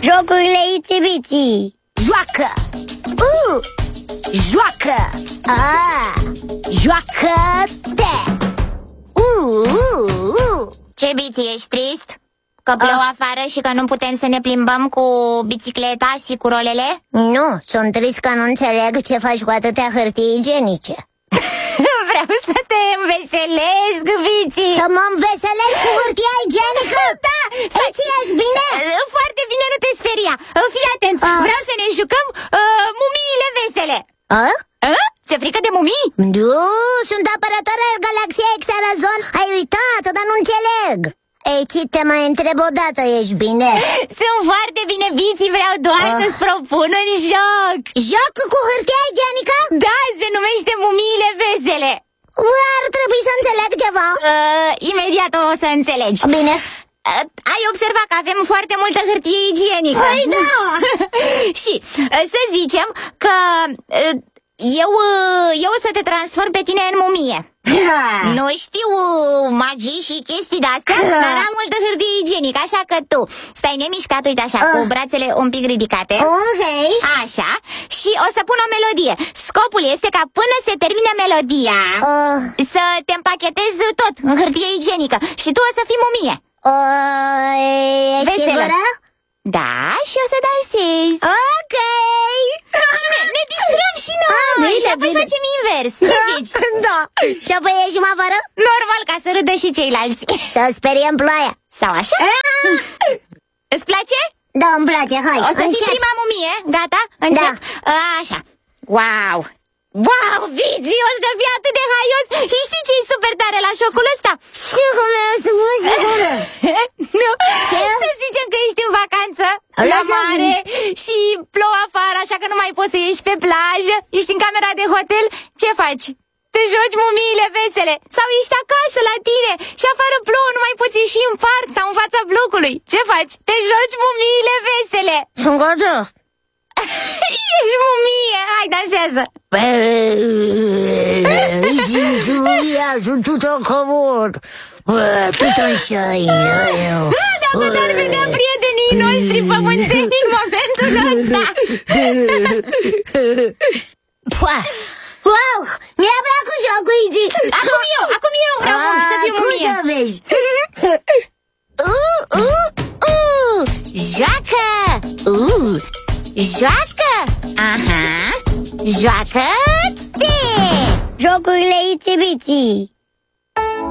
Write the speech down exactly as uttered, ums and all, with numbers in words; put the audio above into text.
Jocurile Itsy-Bitsy. Joacă! Uh! Joacă! Ah! Joacă-te! Uh, uh, uh. Ce, Biții, ești trist? Că plouă uh. afară și că nu putem să ne plimbăm cu bicicleta și cu rolele? Nu, sunt trist că nu înțeleg ce faci cu atâtea hârtii igienice. Vreau să te înveselesc, Biții. Să mă înveselesc cu hârtia igienică? Da! Îți ești bine? Foarte bine, nu te speria. Fii atent, uh. vreau să ne jucăm uh, mumiile vesele. Uh? Uh? Ți-e frică de mumii? Nu, sunt apărător al galaxiei Exarazon. Ai uitat, dar nu înțeleg. Ei, ți te mai întreb o dată, ești bine? Sunt foarte bine, Biții, vreau doar uh. să-ți propun un joc. Joc cu hârtia igienică? Da, se numește mumiile vesele. Ar trebui să înțeleg ceva. uh, Imediat o să înțelegi. Bine. uh, Ai observat că avem foarte multă hârtie igienică. Păi da. Și uh, să zicem că uh, eu, uh, eu o să te transform pe tine în mumie. Nu știu magii și chestii de-astea, dar am multă hârtie igienică, așa că tu stai nemișcat, uite așa, uh. cu brațele un pic ridicate. Ok. Așa. Și o să pun o melodie. Scopul este ca până se termine melodia uh. să te împachetezi tot în hârtie igienică și tu o să fii mumie. uh, Ești sigură? Da, și o să dansezi. Ok. Ne, ne distrăm și noi. Ah, bine, și apoi bine. Facem invers. Ce zici? Da. Și apoi ieșim afară? Normal, ca să râdă și ceilalți. Să speriem ploaia. Sau așa? Îți place? Da, îmi place, hai. O să încep. fii prima mumie, gata? Încep? Da. Așa. Wow. Wow, Biții, o să fii atât de haios. Și știi ce e super tare la jocul ăsta? Sigur, să mă sigură. Nu, ce? să zicem că ești în vacanță la Lasă mare și plouă afară, așa că nu mai poți să ieși pe plajă. Ești în camera de hotel, ce faci? Te joci mumiile vesele. Sau ești acasă la tine și afară plouă, nu mai poți ieși în parc sau în fața blocului. Ce faci? Te joci mumiile vesele. Sunt gata. Ești mumie, hai, dansează. Ia, sunt tot comod. Tot așa eu. Dacă te-ar vedea prietenii noștri pământeni în momentul ăsta. Wow, mi-a plăcut jocul, Izzy. Acum eu, acum eu vreau uh, să fiu mumie. Cum să vezi? uh, uh, uh. Joacă. Uh. Joacă! Aha! Joacă-te! Jocurile Itsy-Bitsy.